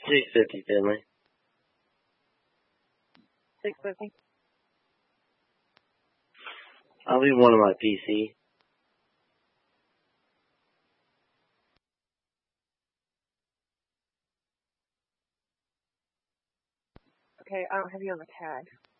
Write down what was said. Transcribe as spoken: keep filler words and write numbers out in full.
six fifty, Finley. six fifty. I'll leave one on my P C. Okay, I don't have you on the tag.